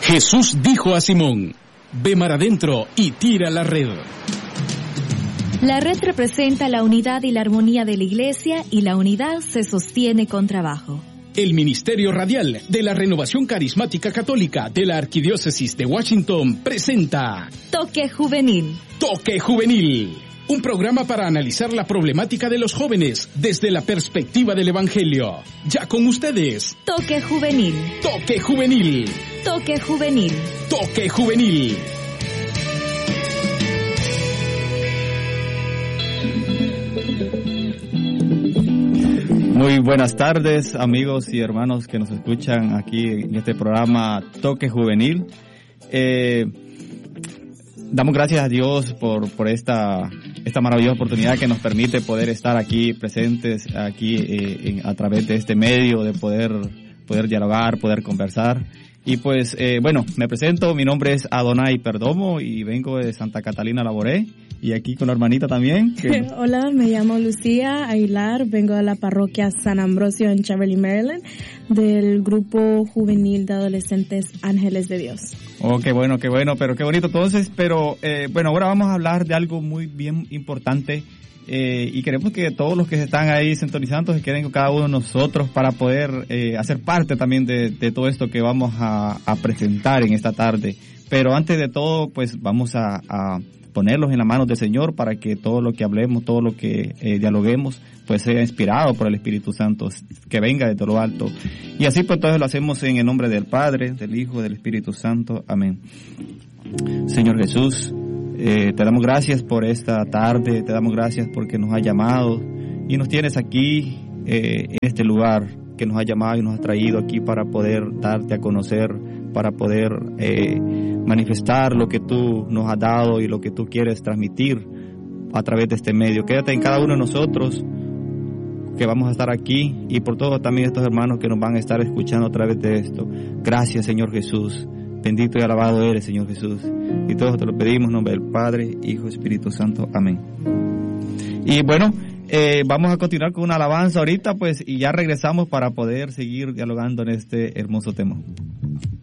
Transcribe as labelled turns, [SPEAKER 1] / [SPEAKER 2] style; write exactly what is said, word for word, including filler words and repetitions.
[SPEAKER 1] Jesús dijo a Simón: ve mar adentro y tira la red.
[SPEAKER 2] La red representa la unidad y la armonía de la Iglesia, y la unidad se sostiene con trabajo.
[SPEAKER 1] El Ministerio Radial de la Renovación Carismática Católica de la Arquidiócesis de Washington presenta
[SPEAKER 2] Toque Juvenil.
[SPEAKER 1] Toque Juvenil, un programa para analizar la problemática de los jóvenes desde la perspectiva del Evangelio. Ya con ustedes,
[SPEAKER 2] Toque Juvenil.
[SPEAKER 1] Toque Juvenil.
[SPEAKER 2] Toque Juvenil.
[SPEAKER 1] Toque Juvenil.
[SPEAKER 3] Muy buenas tardes, amigos y hermanos que nos escuchan aquí en este programa Toque Juvenil. Eh, damos gracias a Dios por, por esta, esta maravillosa oportunidad que nos permite poder estar aquí presentes, aquí eh, en, a través de este medio, de poder, poder dialogar, poder conversar. Y pues, eh, bueno, me presento, mi nombre es Adonai Perdomo y vengo de Santa Catalina Laboré, y aquí con la hermanita también. Que...
[SPEAKER 4] Hola, me llamo Lucía Aguilar, vengo de la parroquia San Ambrosio en Cheverly, Maryland, del grupo juvenil de adolescentes Ángeles de Dios.
[SPEAKER 3] Oh, qué bueno, qué bueno, pero qué bonito entonces, pero eh, bueno, ahora vamos a hablar de algo muy bien importante. Eh, y queremos que todos los que están ahí sintonizando se queden con cada uno de nosotros para poder eh, hacer parte también de, de todo esto que vamos a, a presentar en esta tarde. Pero antes de todo, pues vamos a, a ponerlos en las manos del Señor para que todo lo que hablemos, todo lo que eh, dialoguemos, pues sea inspirado por el Espíritu Santo, que venga desde lo alto. Y así pues entonces lo hacemos en el nombre del Padre, del Hijo, del Espíritu Santo. Amén. Señor Jesús, Eh, te damos gracias por esta tarde, te damos gracias porque nos has llamado y nos tienes aquí eh, en este lugar que nos has llamado y nos has traído aquí para poder darte a conocer, para poder eh, manifestar lo que tú nos has dado y lo que tú quieres transmitir a través de este medio. Quédate en cada uno de nosotros que vamos a estar aquí y por todos también estos hermanos que nos van a estar escuchando a través de esto. Gracias, Señor Jesús. Bendito y alabado eres, Señor Jesús. Y todos te lo pedimos en nombre del Padre, Hijo, Espíritu Santo. Amén. Y bueno, eh, vamos a continuar con una alabanza ahorita, pues, y ya regresamos para poder seguir dialogando en este hermoso tema.